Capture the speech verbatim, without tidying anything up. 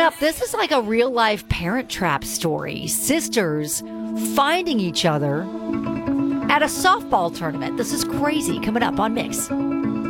up, this is like a real life parent trap story. Sisters finding each other at a softball tournament. This is crazy. Coming up on Mix.